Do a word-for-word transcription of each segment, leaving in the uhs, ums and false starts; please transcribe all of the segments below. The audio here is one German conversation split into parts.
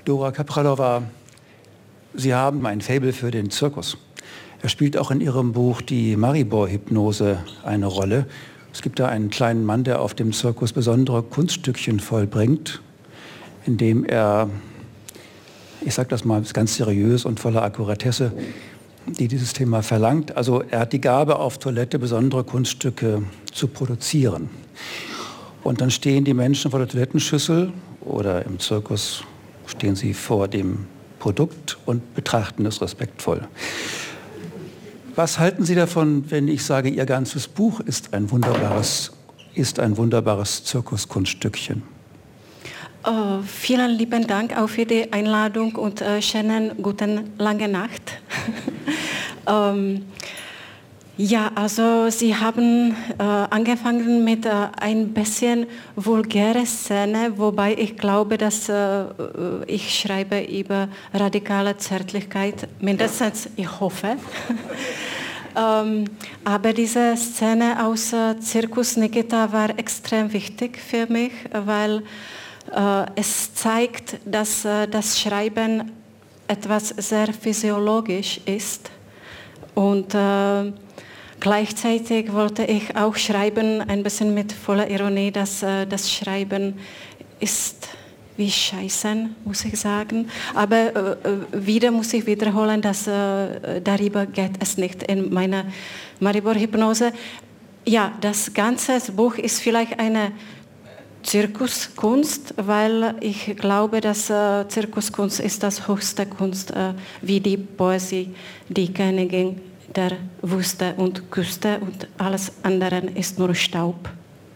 Dora Kapralova, Sie haben ein Faible für den Zirkus. Er spielt auch in Ihrem Buch die Maribor-Hypnose eine Rolle. Es gibt da einen kleinen Mann, der auf dem Zirkus besondere Kunststückchen vollbringt, indem er, ich sage das mal ganz seriös und voller Akkuratesse, die dieses Thema verlangt. Also er hat die Gabe, auf Toilette besondere Kunststücke zu produzieren. Und dann stehen die Menschen vor der Toilettenschüssel oder im Zirkus stehen sie vor dem Produkt und betrachten es respektvoll. Was halten Sie davon, wenn ich sage, Ihr ganzes Buch ist ein wunderbares, ist ein wunderbares Zirkuskunststückchen? Oh, vielen lieben Dank auch für die Einladung und äh, schönen guten lange Nacht. ähm, ja, also Sie haben äh, angefangen mit äh, ein bisschen vulgäre Szene, wobei ich glaube, dass äh, ich schreibe über radikale Zärtlichkeit, mindestens ich hoffe. ähm, aber diese Szene aus äh, Zirkus Nikita war extrem wichtig für mich, weil äh, es zeigt, dass äh, das Schreiben etwas sehr physiologisch ist und äh, gleichzeitig wollte ich auch schreiben, ein bisschen mit voller Ironie, dass äh, das Schreiben ist wie Scheißen, muss ich sagen. Aber äh, wieder muss ich wiederholen, dass äh, darüber geht es nicht in meiner Maribor-Hypnose. Ja, das ganze Buch ist vielleicht eine Zirkuskunst, weil ich glaube, dass äh, Zirkuskunst ist das höchste Kunst, äh, wie die Poesie, die Königin der Wüste und Küste und alles andere ist nur Staub.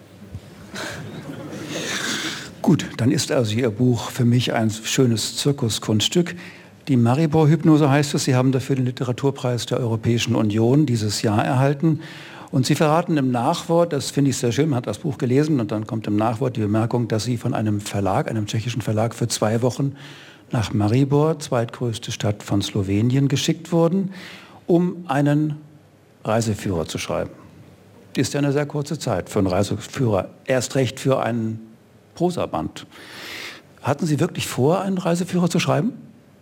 Gut, dann ist also Ihr Buch für mich ein schönes Zirkuskunststück. Die Maribor-Hypnose heißt es. Sie haben dafür den Literaturpreis der Europäischen Union dieses Jahr erhalten. Und Sie verraten im Nachwort, das finde ich sehr schön, man hat das Buch gelesen und dann kommt im Nachwort die Bemerkung, dass Sie von einem Verlag, einem tschechischen Verlag, für zwei Wochen nach Maribor, zweitgrößte Stadt von Slowenien, geschickt wurden, um einen Reiseführer zu schreiben. Das ist ja eine sehr kurze Zeit für einen Reiseführer, erst recht für einen Prosaband. Hatten Sie wirklich vor, einen Reiseführer zu schreiben?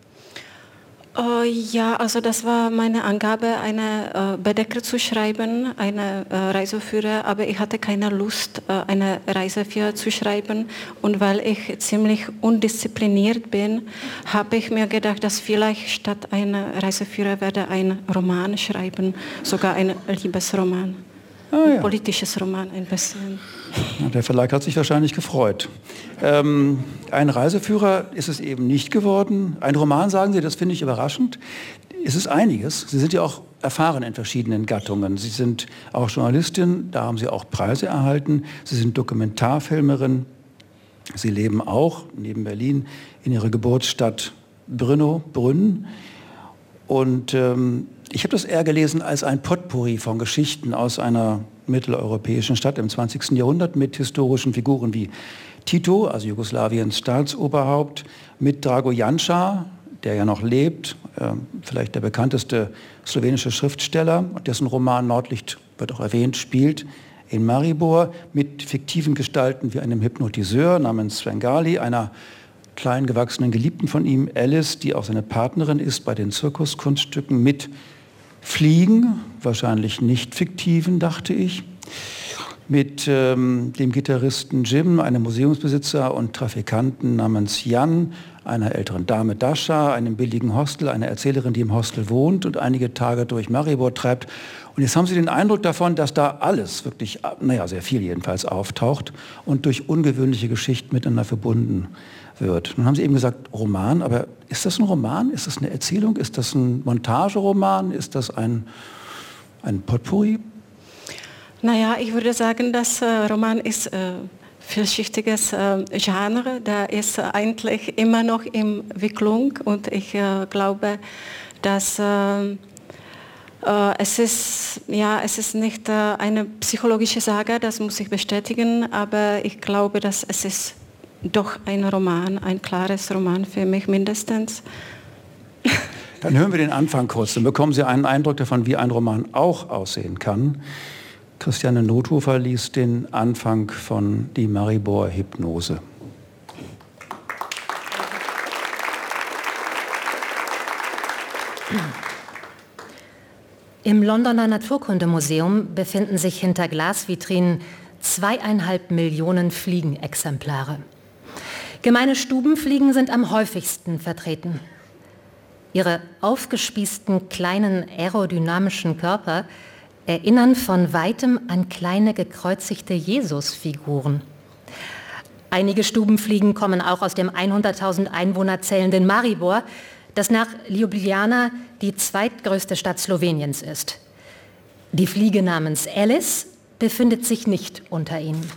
Uh, ja, also das war meine Angabe, eine äh, Bedecker zu schreiben, eine äh, Reiseführer, aber ich hatte keine Lust, äh, eine Reiseführer zu schreiben. Und weil ich ziemlich undiszipliniert bin, habe ich mir gedacht, dass vielleicht statt einer Reiseführer werde ein Roman schreiben, sogar ein Liebesroman, ah, ja. ein politisches Roman ein bisschen. Der Verlag hat sich wahrscheinlich gefreut. Ähm, ein Reiseführer ist es eben nicht geworden. Ein Roman, sagen Sie, das finde ich überraschend. Es ist einiges. Sie sind ja auch erfahren in verschiedenen Gattungen. Sie sind auch Journalistin, da haben Sie auch Preise erhalten. Sie sind Dokumentarfilmerin. Sie leben auch neben Berlin in Ihrer Geburtsstadt Brno, Brünn. Und ähm, ich habe das eher gelesen als ein Potpourri von Geschichten aus einer mitteleuropäischen Stadt im zwanzigsten Jahrhundert mit historischen Figuren wie Tito, also Jugoslawiens Staatsoberhaupt, mit Drago Janša, der ja noch lebt, äh, vielleicht der bekannteste slowenische Schriftsteller, dessen Roman Nordlicht wird auch erwähnt, spielt in Maribor, mit fiktiven Gestalten wie einem Hypnotiseur namens Svengali, einer klein gewachsenen Geliebten von ihm, Alice, die auch seine Partnerin ist bei den Zirkuskunststücken, mit Fliegen, wahrscheinlich nicht fiktiven, dachte ich, mit ähm, dem Gitarristen Jim, einem Museumsbesitzer und Trafikanten namens Jan, einer älteren Dame Dasha, einem billigen Hostel, einer Erzählerin, die im Hostel wohnt und einige Tage durch Maribor treibt. Und jetzt haben Sie den Eindruck davon, dass da alles wirklich, naja, sehr viel jedenfalls auftaucht und durch ungewöhnliche Geschichten miteinander verbunden wird. Nun haben Sie eben gesagt, Roman, aber ist das ein Roman? Ist das eine Erzählung? Ist das ein Montageroman? Ist das ein, ein Potpourri? Naja, ich würde sagen, das äh, Roman ist äh, vielschichtiges äh, Genre. Der ist äh, eigentlich immer noch in Entwicklung und ich äh, glaube, dass äh, äh, es ist, ja, es ist nicht äh, eine psychologische Sage, das muss ich bestätigen, aber ich glaube, dass es ist doch ein Roman, ein klares Roman für mich mindestens. Dann hören wir den Anfang kurz, dann bekommen Sie einen Eindruck davon, wie ein Roman auch aussehen kann. Christiane Nothofer liest den Anfang von Die Maribor-Hypnose. Im Londoner Naturkundemuseum befinden sich hinter Glasvitrinen zweieinhalb Millionen Fliegenexemplare. Gemeine Stubenfliegen sind am häufigsten vertreten. Ihre aufgespießten kleinen aerodynamischen Körper erinnern von weitem an kleine gekreuzigte Jesusfiguren. Einige Stubenfliegen kommen auch aus dem hunderttausend Einwohner zählenden Maribor, das nach Ljubljana die zweitgrößte Stadt Sloweniens ist. Die Fliege namens Alice befindet sich nicht unter ihnen.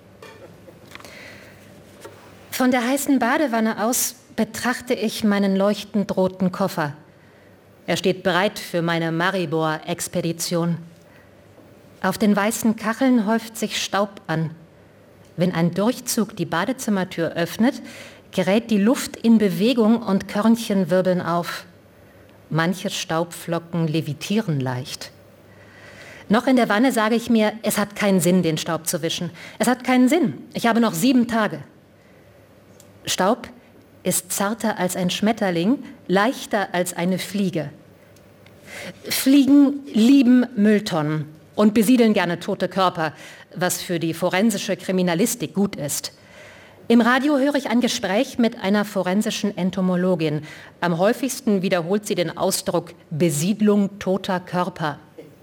Von der heißen Badewanne aus betrachte ich meinen leuchtend roten Koffer. Er steht bereit für meine Maribor-Expedition. Auf den weißen Kacheln häuft sich Staub an. Wenn ein Durchzug die Badezimmertür öffnet, gerät die Luft in Bewegung und Körnchen wirbeln auf. Manche Staubflocken levitieren leicht. Noch in der Wanne sage ich mir, es hat keinen Sinn, den Staub zu wischen. Es hat keinen Sinn. Ich habe noch sieben Tage. Staub ist zarter als ein Schmetterling, leichter als eine Fliege. Fliegen lieben Mülltonnen und besiedeln gerne tote Körper, was für die forensische Kriminalistik gut ist. Im Radio höre ich ein Gespräch mit einer forensischen Entomologin. Am häufigsten wiederholt sie den Ausdruck Besiedlung toter Körper.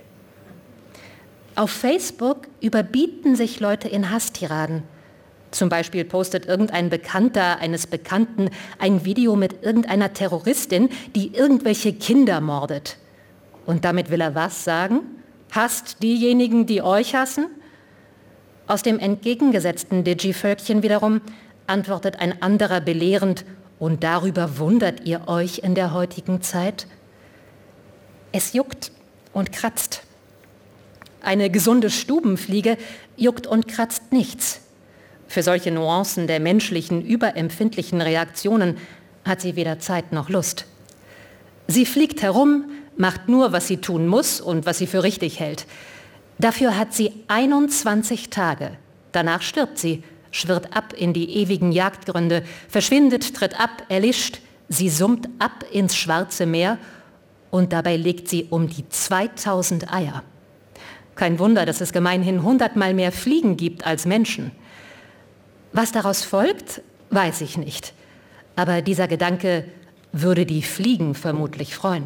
Auf Facebook überbieten sich Leute in Hasstiraden. Zum Beispiel postet irgendein Bekannter eines Bekannten ein Video mit irgendeiner Terroristin, die irgendwelche Kinder mordet. Und damit will er was sagen? Hasst diejenigen, die euch hassen? Aus dem entgegengesetzten Digi-Völkchen wiederum antwortet ein anderer belehrend, und darüber wundert ihr euch in der heutigen Zeit? Es juckt und kratzt. Eine gesunde Stubenfliege juckt und kratzt nichts. Für solche Nuancen der menschlichen, überempfindlichen Reaktionen hat sie weder Zeit noch Lust. Sie fliegt herum, macht nur, was sie tun muss und was sie für richtig hält. Dafür hat sie einundzwanzig Tage. Danach stirbt sie, schwirrt ab in die ewigen Jagdgründe, verschwindet, tritt ab, erlischt. Sie summt ab ins Schwarze Meer und dabei legt sie um die zweitausend Eier. Kein Wunder, dass es gemeinhin hundertmal mehr Fliegen gibt als Menschen. Was daraus folgt, weiß ich nicht. Aber dieser Gedanke würde die Fliegen vermutlich freuen.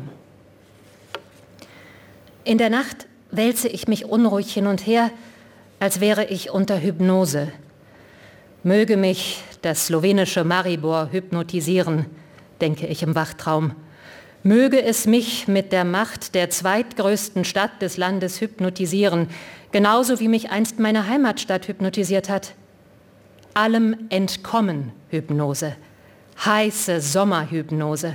In der Nacht wälze ich mich unruhig hin und her, als wäre ich unter Hypnose. Möge mich das slowenische Maribor hypnotisieren, denke ich im Wachtraum. Möge es mich mit der Macht der zweitgrößten Stadt des Landes hypnotisieren, genauso wie mich einst meine Heimatstadt hypnotisiert hat. Allem entkommen Hypnose, heiße Sommerhypnose.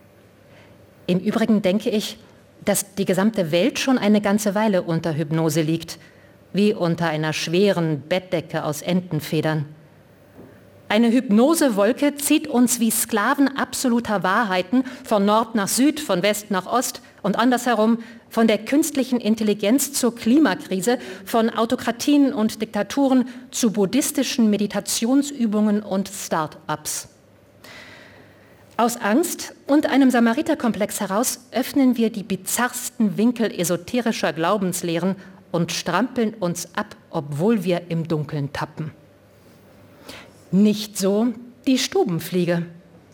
Im Übrigen denke ich, dass die gesamte Welt schon eine ganze Weile unter Hypnose liegt, wie unter einer schweren Bettdecke aus Entenfedern. Eine Hypnosewolke zieht uns wie Sklaven absoluter Wahrheiten von Nord nach Süd, von West nach Ost und andersherum von der künstlichen Intelligenz zur Klimakrise, von Autokratien und Diktaturen zu buddhistischen Meditationsübungen und Start-ups. Aus Angst und einem Samariterkomplex heraus öffnen wir die bizarrsten Winkel esoterischer Glaubenslehren und strampeln uns ab, obwohl wir im Dunkeln tappen. Nicht so die Stubenfliege.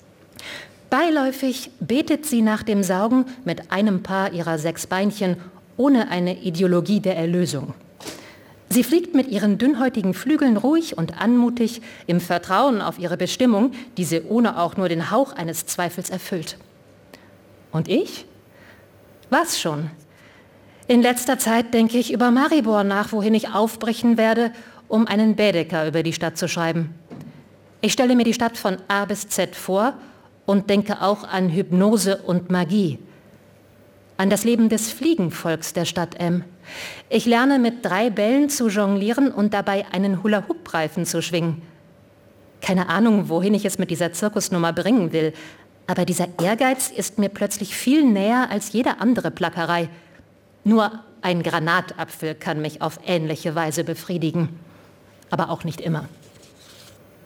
Beiläufig betet sie nach dem Saugen mit einem Paar ihrer sechs Beinchen ohne eine Ideologie der Erlösung. Sie fliegt mit ihren dünnhäutigen Flügeln ruhig und anmutig im Vertrauen auf ihre Bestimmung, die sie ohne auch nur den Hauch eines Zweifels erfüllt. Und ich? Was schon? In letzter Zeit denke ich über Maribor nach, wohin ich aufbrechen werde, um einen Baedeker über die Stadt zu schreiben. Ich stelle mir die Stadt von A bis Z vor und denke auch an Hypnose und Magie. An das Leben des Fliegenvolks der Stadt M. Ich lerne mit drei Bällen zu jonglieren und dabei einen Hula-Hoop-Reifen zu schwingen. Keine Ahnung, wohin ich es mit dieser Zirkusnummer bringen will, aber dieser Ehrgeiz ist mir plötzlich viel näher als jede andere Plackerei. Nur ein Granatapfel kann mich auf ähnliche Weise befriedigen, aber auch nicht immer.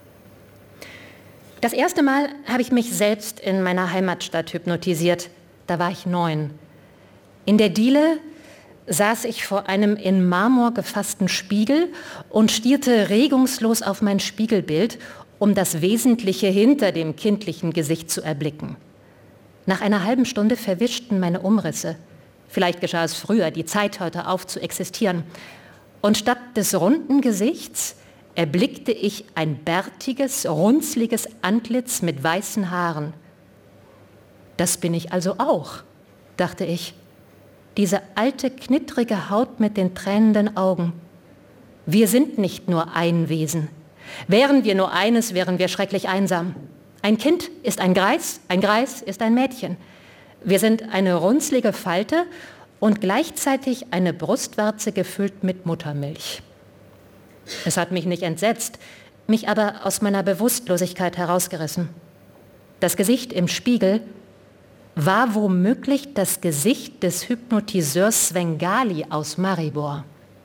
Das erste Mal habe ich mich selbst in meiner Heimatstadt hypnotisiert. da war ich neun. In der Diele saß ich vor einem in Marmor gefassten Spiegel und stierte regungslos auf mein Spiegelbild, um das Wesentliche hinter dem kindlichen Gesicht zu erblicken. Nach einer halben Stunde verwischten meine Umrisse. Vielleicht geschah es früher, die Zeit hörte auf zu existieren. Und statt des runden Gesichts erblickte ich ein bärtiges, runzliges Antlitz mit weißen Haaren. Das bin ich also auch, dachte ich. Diese alte, knittrige Haut mit den tränenden Augen. Wir sind nicht nur ein Wesen. Wären wir nur eines, wären wir schrecklich einsam. Ein Kind ist ein Greis, ein Greis ist ein Mädchen. Wir sind eine runzlige Falte und gleichzeitig eine Brustwarze gefüllt mit Muttermilch. Es hat mich nicht entsetzt, mich aber aus meiner Bewusstlosigkeit herausgerissen. Das Gesicht im Spiegel war womöglich das Gesicht des Hypnotiseurs Svengali aus Maribor.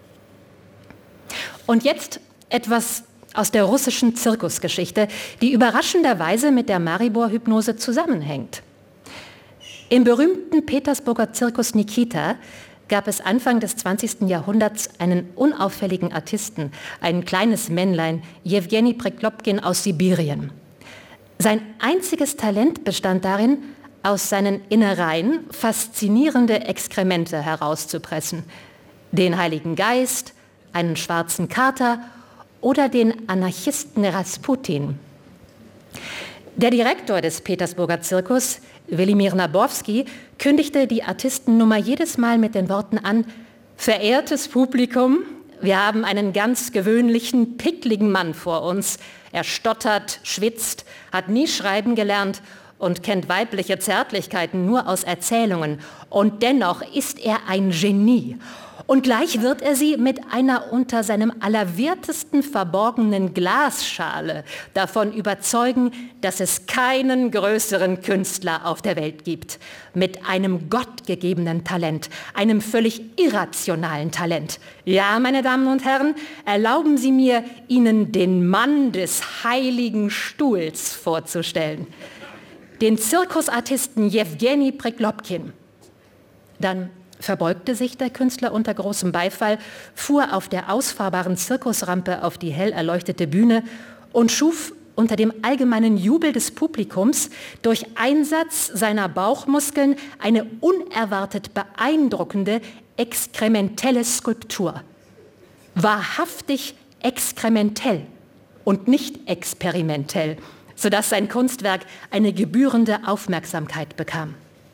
Und jetzt etwas aus der russischen Zirkusgeschichte, die überraschenderweise mit der Maribor-Hypnose zusammenhängt. Im berühmten Petersburger Zirkus Nikita gab es Anfang des zwanzigsten Jahrhunderts einen unauffälligen Artisten, ein kleines Männlein, Jewgeni Preklopkin aus Sibirien. Sein einziges Talent bestand darin, aus seinen Innereien faszinierende Exkremente herauszupressen. Den Heiligen Geist, einen schwarzen Kater oder den Anarchisten Rasputin. Der Direktor des Petersburger Zirkus, Velimir Nabowski, kündigte die Artistennummer jedes Mal mit den Worten an: Verehrtes Publikum, wir haben einen ganz gewöhnlichen, pickligen Mann vor uns. Er stottert, schwitzt, hat nie schreiben gelernt und kennt weibliche Zärtlichkeiten nur aus Erzählungen. Und dennoch ist er ein Genie. Und gleich wird er sie mit einer unter seinem Allerwertesten verborgenen Glasschale davon überzeugen, dass es keinen größeren Künstler auf der Welt gibt. Mit einem gottgegebenen Talent, einem völlig irrationalen Talent. Ja, meine Damen und Herren, erlauben Sie mir, Ihnen den Mann des Heiligen Stuhls vorzustellen. Den Zirkusartisten Jewgeni Preklopkin. Dann verbeugte sich der Künstler unter großem Beifall, fuhr auf der ausfahrbaren Zirkusrampe auf die hell erleuchtete Bühne und schuf unter dem allgemeinen Jubel des Publikums durch Einsatz seiner Bauchmuskeln eine unerwartet beeindruckende, exkrementelle Skulptur. Wahrhaftig exkrementell und nicht experimentell, sodass sein Kunstwerk eine gebührende Aufmerksamkeit bekam.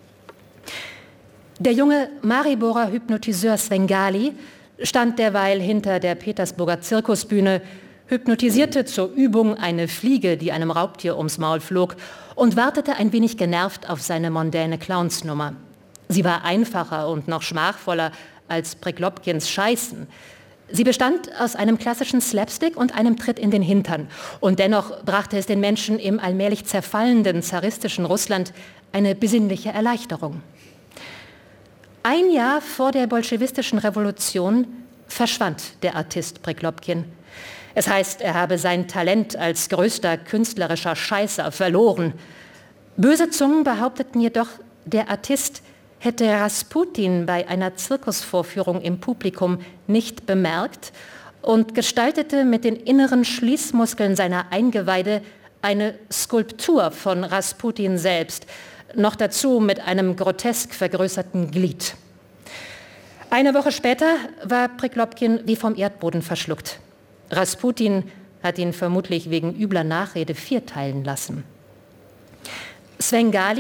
Der junge Mariborer Hypnotiseur Svengali stand derweil hinter der Petersburger Zirkusbühne, hypnotisierte zur Übung eine Fliege, die einem Raubtier ums Maul flog, und wartete ein wenig genervt auf seine mondäne Clownsnummer. Sie war einfacher und noch schmachvoller als Preklopkins Scheißen. Sie bestand aus einem klassischen Slapstick und einem Tritt in den Hintern. Und dennoch brachte es den Menschen im allmählich zerfallenden zaristischen Russland eine besinnliche Erleichterung. Ein Jahr vor der bolschewistischen Revolution verschwand der Artist Preklopkin. Es heißt, er habe sein Talent als größter künstlerischer Scheißer verloren. Böse Zungen behaupteten jedoch, der Artist hätte Rasputin bei einer Zirkusvorführung im Publikum nicht bemerkt und gestaltete mit den inneren Schließmuskeln seiner Eingeweide eine Skulptur von Rasputin selbst, noch dazu mit einem grotesk vergrößerten Glied. Eine Woche später war Preklopkin wie vom Erdboden verschluckt. Rasputin hat ihn vermutlich wegen übler Nachrede vierteilen lassen. Svengali